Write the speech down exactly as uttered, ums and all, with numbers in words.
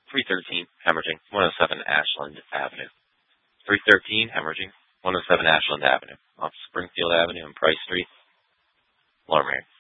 three thirteen, hemorrhaging, one oh seven Ashland Avenue. three thirteen, hemorrhaging, one oh seven Ashland Avenue, off Springfield Avenue and Price Street, Lower Merion.